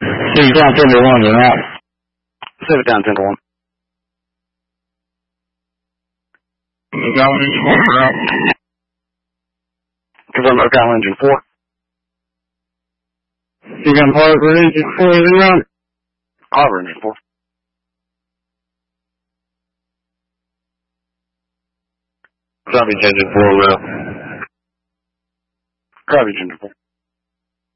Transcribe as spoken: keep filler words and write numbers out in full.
Save it down ten to one, you're out. Save it down ten to one. Down engine four, you're out. Confirm Ocala engine four. You got Harbor engine four, you're out. Harbor engine four. Garbage engine four, well. Garbage engine four.